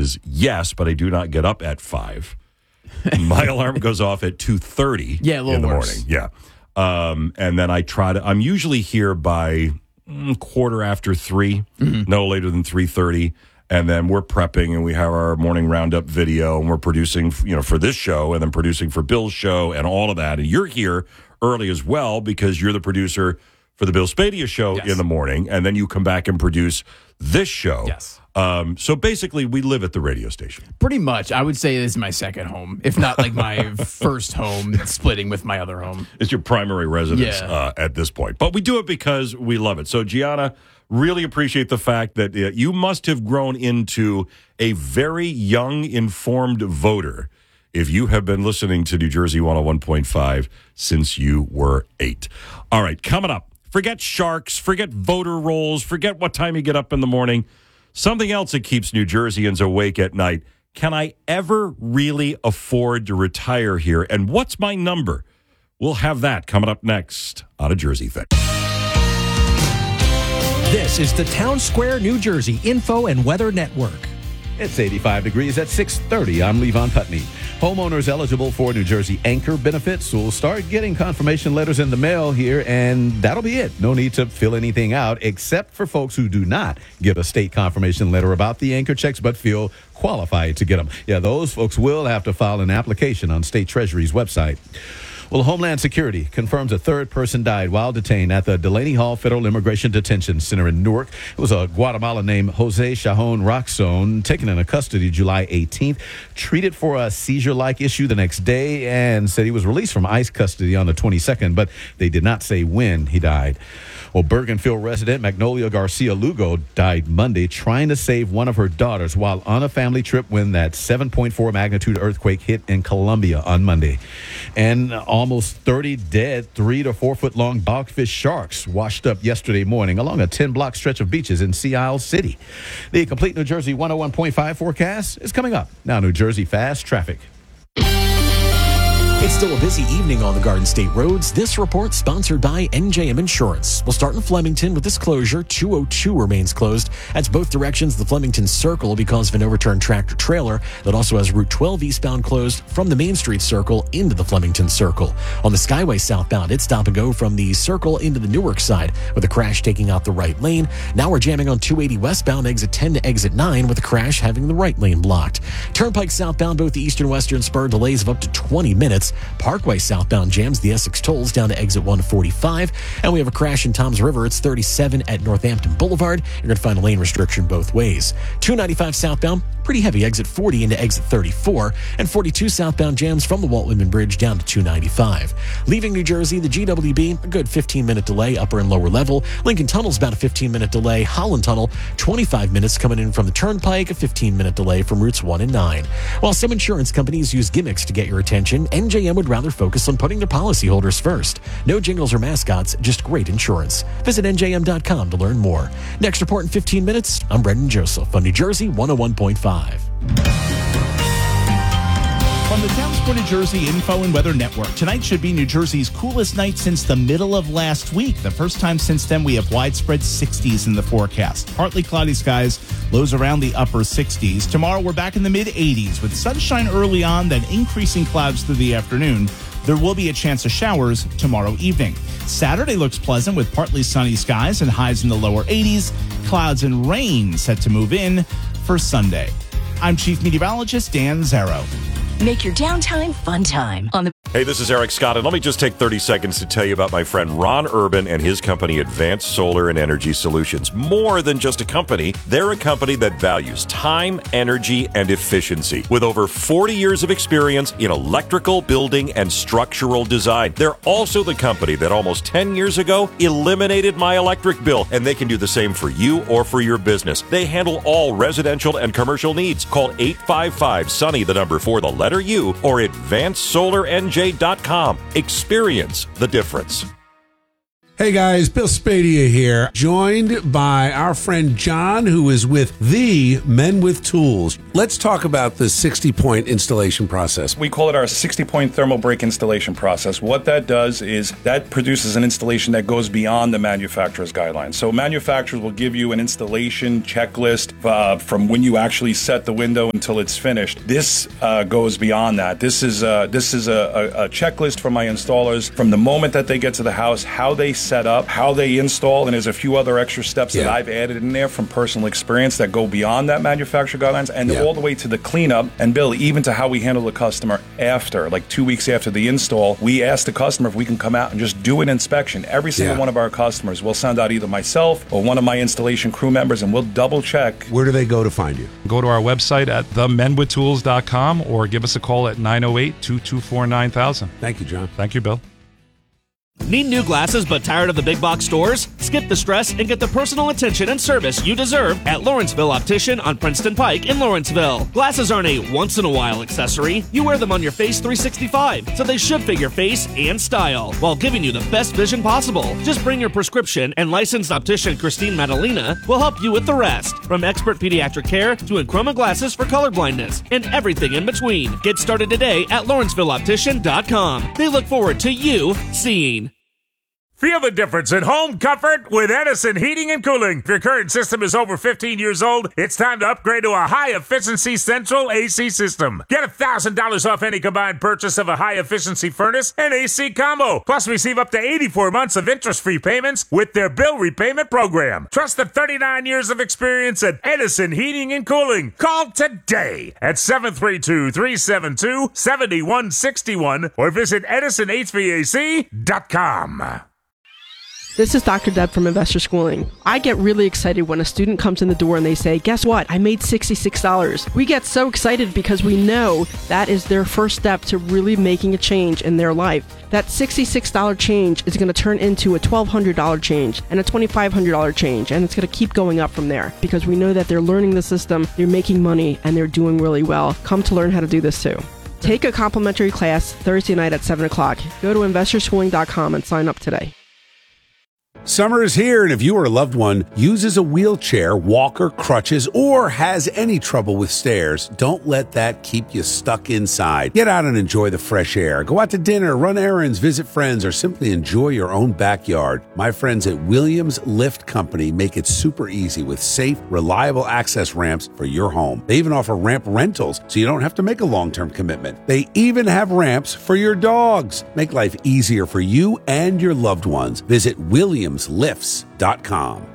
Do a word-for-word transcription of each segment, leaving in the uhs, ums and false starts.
is yes, but I do not get up at five. My alarm goes off at two thirty yeah, a little in the worse. morning. Yeah. Um, and then I try to, I'm usually here by mm, quarter after three, mm-hmm. no later than three thirty. And then we're prepping and we have our morning roundup video and we're producing, you know, for this show and then producing for Bill's show and all of that. And you're here early as well because you're the producer for the Bill Spadea show yes. in the morning. And then you come back and produce this show. Yes. Um, so basically, we live at the radio station. Pretty much. I would say this is my second home, if not like my first home, splitting with my other home. It's your primary residence yeah. uh, at this point. But we do it because we love it. So, Gianna, really appreciate the fact that uh, you must have grown into a very young, informed voter if you have been listening to New Jersey one oh one point five since you were eight. All right, coming up, forget sharks, forget voter rolls, forget what time you get up in the morning. Something else that keeps New Jerseyans awake at night. Can I ever really afford to retire here? And what's my number? We'll have that coming up next on A Jersey Thing. This is the Town Square, New Jersey Info and Weather Network. It's eighty-five degrees at six thirty. I'm Levon Putney. Homeowners eligible for New Jersey Anchor benefits will start getting confirmation letters in the mail here, and that'll be it. No need to fill anything out except for folks who do not get a state confirmation letter about the Anchor checks but feel qualified to get them. Yeah, those folks will have to file an application on State Treasury's website. Well, Homeland Security confirms a third person died while detained at the Delaney Hall Federal Immigration Detention Center in Newark. It was a Guatemalan named Jose Shajon Roxon, taken into custody July eighteenth, treated for a seizure-like issue the next day, and said he was released from ICE custody on the twenty-second, but they did not say when he died. Well, Bergenfield resident Magnolia Garcia Lugo died Monday trying to save one of her daughters while on a family trip when that seven point four magnitude earthquake hit in Colombia on Monday. And almost thirty dead three to four foot long dogfish sharks washed up yesterday morning along a ten block stretch of beaches in Sea Isle City. The complete New Jersey one oh one point five forecast is coming up. Now, New Jersey fast traffic. It's still a busy evening on the Garden State roads. This report sponsored by N J M Insurance. We'll start in Flemington with this closure. two oh two remains closed. That's both directions. The Flemington Circle because of an overturned tractor trailer that also has Route twelve eastbound closed from the Main Street Circle into the Flemington Circle. On the Skyway southbound, it's stop and go from the Circle into the Newark side with a crash taking out the right lane. Now we're jamming on two eighty westbound, exit ten to exit nine with a crash having the right lane blocked. Turnpike southbound, both the eastern western spur delays of up to twenty minutes. Parkway southbound jams the Essex tolls down to exit one forty-five. And we have a crash in Toms River. It's thirty-seven at Northampton Boulevard. You're going to find a lane restriction both ways. two ninety-five southbound, pretty heavy, exit forty into exit thirty-four. And forty-two southbound jams from the Walt Whitman Bridge down to two ninety-five. Leaving New Jersey, the G W B, a good fifteen minute delay, upper and lower level. Lincoln Tunnel's about a fifteen minute delay. Holland Tunnel, twenty-five minutes coming in from the Turnpike, a fifteen minute delay from routes one and nine. While some insurance companies use gimmicks to get your attention, N J M would rather focus on putting their policyholders first. No jingles or mascots, just great insurance. Visit N J M dot com to learn more. Next report in fifteen minutes. I'm Brendan Joseph on New Jersey one oh one point five. From the Town Square, New Jersey Info and Weather Network, tonight should be New Jersey's coolest night since the middle of last week. The first time since then, we have widespread sixties in the forecast. Partly cloudy skies, lows around the upper sixties. Tomorrow, we're back in the mid-eighties with sunshine early on, then increasing clouds through the afternoon. There will be a chance of showers tomorrow evening. Saturday looks pleasant with partly sunny skies and highs in the lower eighties. Clouds and rain set to move in for Sunday. I'm Chief Meteorologist Dan Zarrow. Make your downtime fun time on the... Hey, this is Eric Scott, and let me just take thirty seconds to tell you about my friend Ron Urban and his company, Advanced Solar and Energy Solutions. More than just a company, they're a company that values time, energy, and efficiency. With over forty years of experience in electrical, building, and structural design. They're also the company that almost ten years ago eliminated my electric bill, and they can do the same for you or for your business. They handle all residential and commercial needs. Call eight five five, SUNNY, the number for the letter U, or advanced solar N J dot com. Experience the difference. Hey guys, Bill Spadia here, joined by our friend John, who is with the Men with Tools. Let's talk about the sixty-point installation process. We call it our sixty-point thermal break installation process. What that does is that produces an installation that goes beyond the manufacturer's guidelines. So manufacturers will give you an installation checklist uh, from when you actually set the window until it's finished. This uh, goes beyond that. This is uh, this is a, a, a checklist from my installers from the moment that they get to the house, how they set up, how they install, and there's a few other extra steps yeah. that I've added in there from personal experience that go beyond that manufacturer guidelines, and yeah. all the way to the cleanup, and Bill, even to how we handle the customer after, like two weeks after the install, we ask the customer if we can come out and just do an inspection. Every single yeah. one of our customers will send out either myself or one of my installation crew members, and we'll double check. Where do they go to find you? Go to our website at the men with tools dot com or give us a call at nine oh eight, two two four, nine thousand. Thank you, John. Thank you, Bill. Need new glasses but tired of the big box stores? Skip the stress and get the personal attention and service you deserve at Lawrenceville Optician on Princeton Pike in Lawrenceville. Glasses aren't a once-in-a-while accessory. You wear them on your face three sixty-five, so they should fit your face and style while giving you the best vision possible. Just bring your prescription and licensed optician Christine Madalena will help you with the rest. From expert pediatric care to Enchroma glasses for colorblindness and everything in between. Get started today at Lawrenceville Optician dot com. They look forward to you seeing. Feel the difference in home comfort with Edison Heating and Cooling. If your current system is over fifteen years old, it's time to upgrade to a high-efficiency central A C system. Get one thousand dollars off any combined purchase of a high-efficiency furnace and A C combo. Plus, receive up to eighty-four months of interest-free payments with their bill repayment program. Trust the thirty-nine years of experience at Edison Heating and Cooling. Call today at seven three two, three seven two, seven one six one or visit edison h v a c dot com. This is Doctor Deb from Investor Schooling. I get really excited when a student comes in the door and they say, guess what? I made sixty-six dollars. We get so excited because we know that is their first step to really making a change in their life. That sixty-six dollars change is going to turn into a twelve hundred dollars change and a twenty-five hundred dollars change, and it's going to keep going up from there because we know that they're learning the system, they're making money, and they're doing really well. Come to learn how to do this too. Take a complimentary class Thursday night at seven o'clock. Go to investor schooling dot com and sign up today. Summer is here, and if you or a loved one uses a wheelchair, walker, crutches, or has any trouble with stairs, don't let that keep you stuck inside. Get out and enjoy the fresh air. Go out to dinner, run errands, visit friends, or simply enjoy your own backyard. My friends at Williams Lift Company make it super easy with safe, reliable access ramps for your home. They even offer ramp rentals, so you don't have to make a long-term commitment. They even have ramps for your dogs. Make life easier for you and your loved ones. Visit Williams Lifts dot com.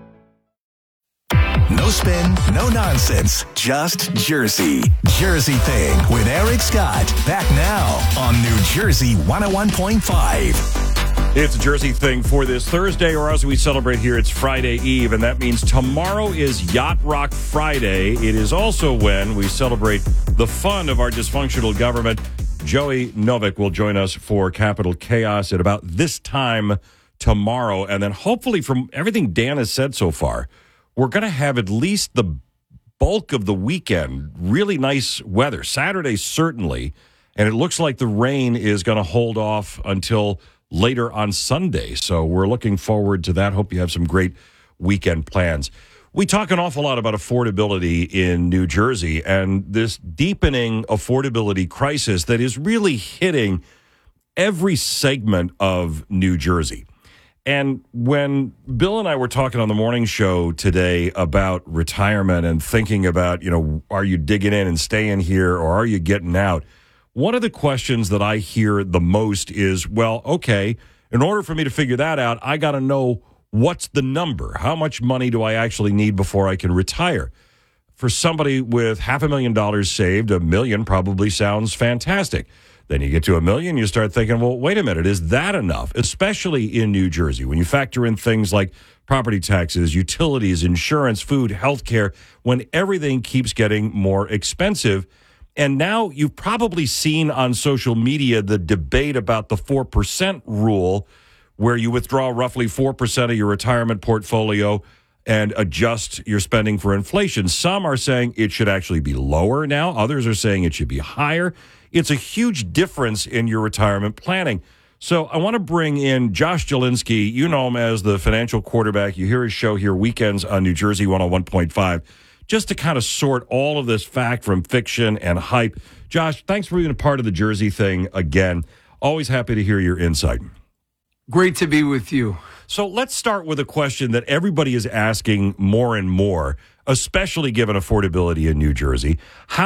No spin, no nonsense, just Jersey. Jersey Thing with Eric Scott. Back now on New Jersey one oh one point five. It's a Jersey Thing for this Thursday, or as we celebrate here, it's Friday Eve, and that means tomorrow is Yacht Rock Friday. It is also when we celebrate the fun of our dysfunctional government. Joey Novik will join us for Capital Chaos at about this time tomorrow, and then hopefully from everything Dan has said so far, we're going to have at least the bulk of the weekend really nice weather. Saturday certainly, and it looks like the rain is going to hold off until later on Sunday, so we're looking forward to that. Hope you have some great weekend plans. We talk an awful lot about affordability in New Jersey and this deepening affordability crisis that is really hitting every segment of New Jersey. And when Bill and I were talking on the morning show today about retirement and thinking about, you know, are you digging in and staying here or are you getting out? One of the questions that I hear the most is, well, okay, in order for me to figure that out, I got to know what's the number? How much money do I actually need before I can retire? For somebody with half a million dollars saved, a million probably sounds fantastic. Then you get to a million, you start thinking, well, wait a minute, is that enough? Especially in New Jersey, when you factor in things like property taxes, utilities, insurance, food, healthcare, when everything keeps getting more expensive. And now you've probably seen on social media the debate about the four percent rule, where you withdraw roughly four percent of your retirement portfolio and adjust your spending for inflation. Some are saying it should actually be lower now. Others are saying it should be higher. It's a huge difference in your retirement planning. So I want to bring in Josh Jelinski. You know him as the financial quarterback. You hear his show here weekends on New Jersey one oh one point five, just to kind of sort all of this fact from fiction and hype. Josh, thanks for being a part of the Jersey thing again. Always happy to hear your insight. Great to be with you. So let's start with a question that everybody is asking more and more, especially given affordability in New Jersey. How